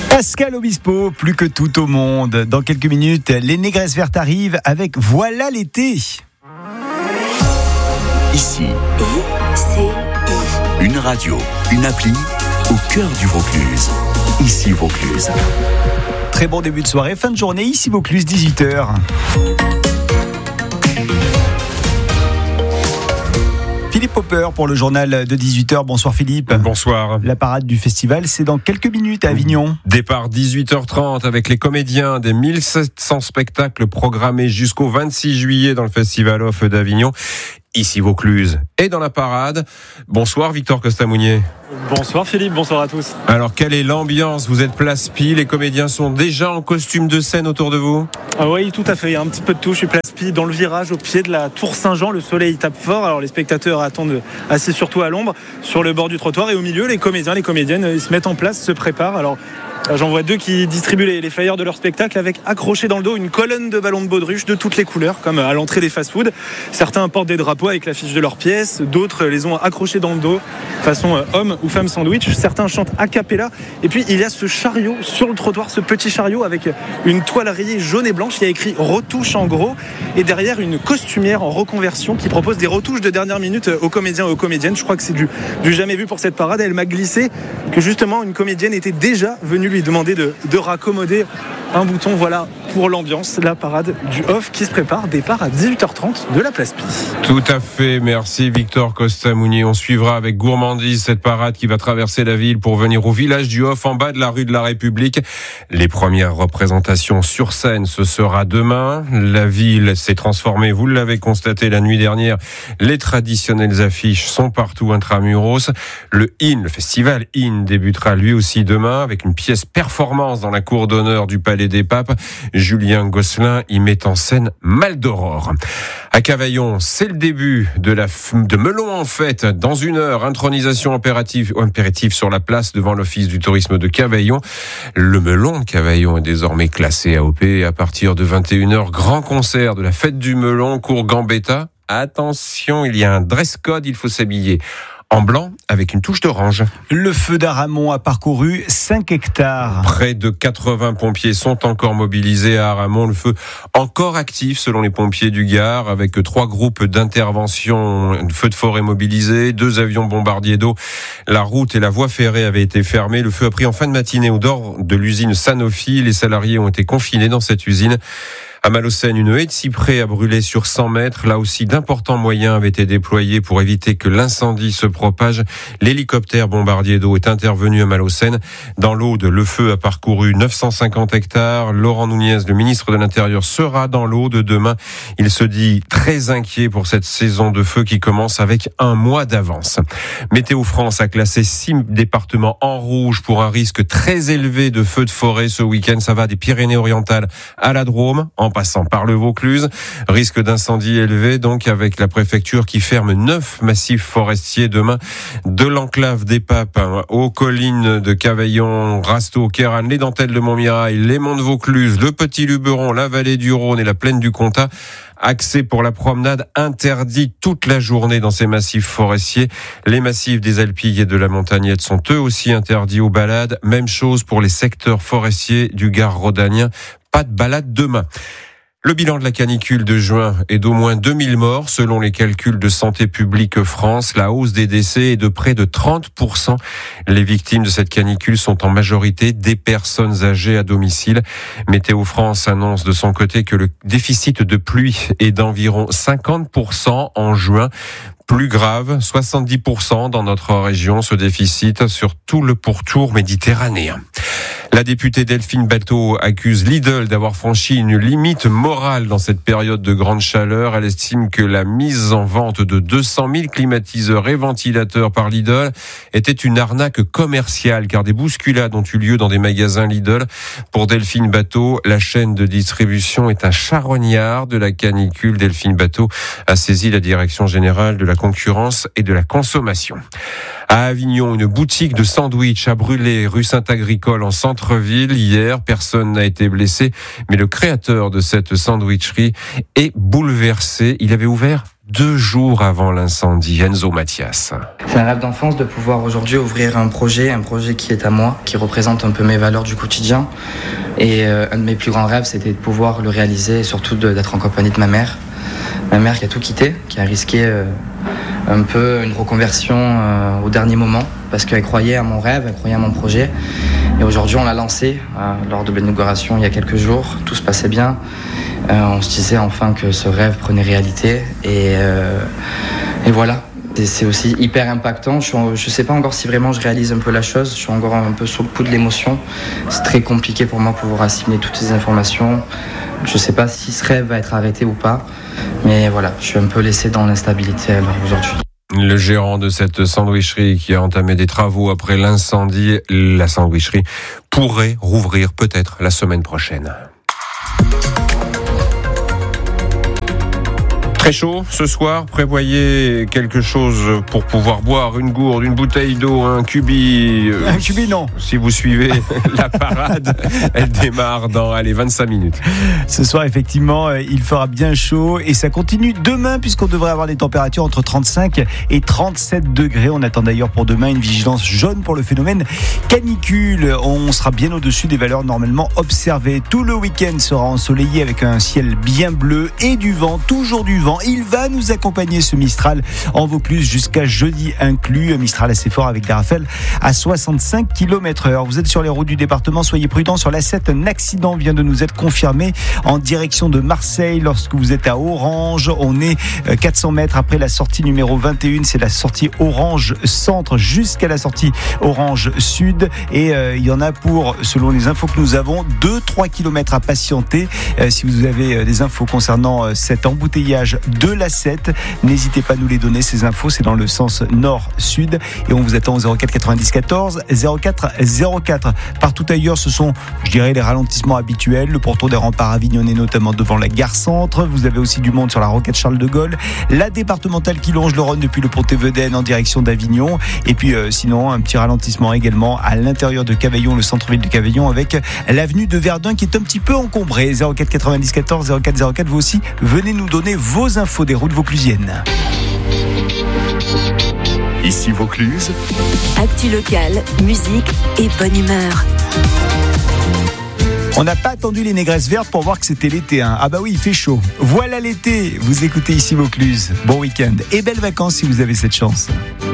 Pascal Obispo, plus que tout au monde. Dans quelques minutes, les Négresses Vertes arrivent avec Voilà l'été. Ici, une radio, une appli au cœur du Vaucluse. Ici Vaucluse. Très bon début de soirée, fin de journée, ici Vaucluse, 18h. Philippe Popper pour le journal de 18h. Bonsoir Philippe. Bonsoir. La parade du festival, c'est dans quelques minutes à Avignon. Départ 18h30 avec les comédiens des 1700 spectacles programmés jusqu'au 26 juillet dans le Festival Off d'Avignon. Ici Vaucluse et dans la parade. Bonsoir Victor Costamounier. Bonsoir Philippe, bonsoir à tous. Alors quelle est l'ambiance ? Vous êtes Place Pi, les comédiens sont déjà en costume de scène autour de vous ? Ah oui, tout à fait, il y a un petit peu de tout. Je suis Place Pi dans le virage au pied de la Tour Saint-Jean. Le soleil tape fort, alors les spectateurs attendent assis surtout à l'ombre sur le bord du trottoir. Et au milieu, les comédiens, les comédiennes, ils se mettent en place, se préparent. Alors j'en vois deux qui distribuent les flyers de leur spectacle avec accroché dans le dos une colonne de ballons de baudruche de toutes les couleurs, comme à l'entrée des fast-foods. Certains portent des drapeaux avec l'affiche de leur pièce, d'autres les ont accrochés dans le dos, façon homme ou femme sandwich. Certains chantent a cappella. Et puis il y a ce chariot sur le trottoir, ce petit chariot avec une toile rayée jaune et blanche. Il y a écrit retouche en gros. Et derrière, une costumière en reconversion qui propose des retouches de dernière minute aux comédiens et aux comédiennes. Je crois que c'est du jamais vu pour cette parade. Elle m'a glissé que justement une comédienne était déjà venue lui demander de raccommoder un bouton. Voilà pour l'ambiance, la parade du Off qui se prépare, départ à 18h30 de la Place Pi. Tout à fait, merci Victor Costamounier. On suivra avec gourmandise cette parade qui va traverser la ville pour venir au village du Off en bas de la rue de la République. Les premières représentations sur scène, ce sera demain. La ville s'est transformée, vous l'avez constaté la nuit dernière. Les traditionnelles affiches sont partout intramuros. Le festival IN débutera lui aussi demain avec une pièce performance dans la cour d'honneur du Palais des Papes. Julien Gosselin y met en scène Mal d'Aurore. À Cavaillon, c'est le début de Melon en fête. Dans une heure, intronisation impérative sur la place devant l'Office du tourisme de Cavaillon. Le Melon de Cavaillon est désormais classé AOP. À partir de 21h, grand concert de la fête du Melon, cours Gambetta. Attention, il y a un dress code, il faut s'habiller en blanc avec une touche d'orange. Le feu d'Aramon a parcouru 5 hectares. Près de 80 pompiers sont encore mobilisés à Aramon. Le feu encore actif selon les pompiers du Gard avec 3 groupes d'intervention, feu de forêt mobilisés, 2 avions bombardiers d'eau. La route et la voie ferrée avaient été fermées. Le feu a pris en fin de matinée au dehors de l'usine Sanofi. Les salariés ont été confinés dans cette usine. À Malaucène, une haie de cyprès a brûlé sur 100 mètres. Là aussi, d'importants moyens avaient été déployés pour éviter que l'incendie se propage. L'hélicoptère bombardier d'eau est intervenu à Malaucène. Dans l'Aude, le feu a parcouru 950 hectares. Laurent Nunez, le ministre de l'Intérieur, sera dans l'Aude demain. Il se dit très inquiet pour cette saison de feu qui commence avec un mois d'avance. Météo France a classé 6 départements en rouge pour un risque très élevé de feux de forêt ce week-end. Ça va des Pyrénées-Orientales à la Drôme, en passant par le Vaucluse. Risque d'incendie élevé, donc, avec la préfecture qui ferme 9 massifs forestiers demain, de l'enclave des Papes aux collines de Cavaillon, Rasteau, Kéranne, les Dentelles de Montmirail, les monts de Vaucluse, le Petit Luberon, la vallée du Rhône et la plaine du Comtat. Accès pour la promenade interdit toute la journée dans ces massifs forestiers. Les massifs des Alpilles et de la Montagnette sont eux aussi interdits aux balades. Même chose pour les secteurs forestiers du Gard rhodanien. Pas de balade demain. Le bilan de la canicule de juin est d'au moins 2000 morts selon les calculs de Santé publique France. La hausse des décès est de près de 30%. Les victimes de cette canicule sont en majorité des personnes âgées à domicile. Météo France annonce de son côté que le déficit de pluie est d'environ 50% en juin. Plus grave, 70% dans notre région, ce déficit sur tout le pourtour méditerranéen. La députée Delphine Batho accuse Lidl d'avoir franchi une limite morale dans cette période de grande chaleur. Elle estime que la mise en vente de 200 000 climatiseurs et ventilateurs par Lidl était une arnaque commerciale, car des bousculades ont eu lieu dans des magasins Lidl. Pour Delphine Batho, la chaîne de distribution est un charognard de la canicule. Delphine Batho a saisi la Direction générale de la concurrence et de la consommation. À Avignon, une boutique de sandwich a brûlé rue Saint-Agricole en centre-ville hier. Personne n'a été blessé, mais le créateur de cette sandwicherie est bouleversé. Il avait ouvert 2 jours avant l'incendie. Enzo Mathias. C'est un rêve d'enfance de pouvoir aujourd'hui ouvrir un projet qui est à moi, qui représente un peu mes valeurs du quotidien. Et un de mes plus grands rêves, c'était de pouvoir le réaliser et surtout d'être en compagnie de ma mère. Ma mère qui a tout quitté, qui a risqué un peu une reconversion au dernier moment parce qu'elle croyait à mon rêve, elle croyait à mon projet. Et aujourd'hui, on l'a lancé lors de l'inauguration il y a quelques jours. Tout se passait bien. On se disait enfin que ce rêve prenait réalité. Et voilà. Et c'est aussi hyper impactant. Je ne sais pas encore si vraiment je réalise un peu la chose. Je suis encore un peu sous le coup de l'émotion. C'est très compliqué pour moi de pouvoir assimiler toutes ces informations. Je ne sais pas si ce rêve va être arrêté ou pas. Mais voilà, je suis un peu laissé dans l'instabilité alors aujourd'hui. Le gérant de cette sandwicherie qui a entamé des travaux après l'incendie, la sandwicherie pourrait rouvrir peut-être la semaine prochaine. Très chaud ce soir, prévoyez quelque chose pour pouvoir boire, une gourde, une bouteille d'eau, un cubi. Un cubi, non. Si vous suivez la parade, elle démarre dans 25 minutes. Ce soir, effectivement, il fera bien chaud et ça continue demain puisqu'on devrait avoir des températures entre 35 et 37 degrés. On attend d'ailleurs pour demain une vigilance jaune pour le phénomène canicule. On sera bien au-dessus des valeurs normalement observées. Tout le week-end sera ensoleillé avec un ciel bien bleu et du vent, toujours du vent. Il va nous accompagner ce Mistral en Vaucluse jusqu'à jeudi inclus. Un Mistral assez fort avec des rafales à 65 km/h. Vous êtes sur les routes du département, soyez prudents. Sur l'A7, un accident vient de nous être confirmé en direction de Marseille lorsque vous êtes à Orange. On est 400 mètres après la sortie numéro 21. C'est la sortie Orange Centre jusqu'à la sortie Orange Sud. Et il y en a pour, selon les infos que nous avons, 2-3 km à patienter. Si vous avez des infos concernant cet embouteillage de l'A7, n'hésitez pas à nous les donner. Ces infos, c'est dans le sens nord-sud et on vous attend au 04 90 14 04 04. Partout ailleurs, ce sont, je dirais, les ralentissements habituels. Le pourtour des remparts avignonnais, notamment devant la gare centre. Vous avez aussi du monde sur la rocade Charles de Gaulle, la départementale qui longe le Rhône depuis le pont Théveden en direction d'Avignon. Et puis sinon, un petit ralentissement également à l'intérieur de Cavaillon, le centre-ville de Cavaillon, avec l'avenue de Verdun qui est un petit peu encombrée. 04 90 14 04 04. Vous aussi, venez nous donner vos infos des routes vauclusiennes. Ici Vaucluse. Actu locale, musique et bonne humeur. On n'a pas attendu les négresses vertes pour voir que c'était l'été. Ah bah oui, il fait chaud. Voilà l'été. Vous écoutez Ici Vaucluse. Bon week-end et belles vacances si vous avez cette chance.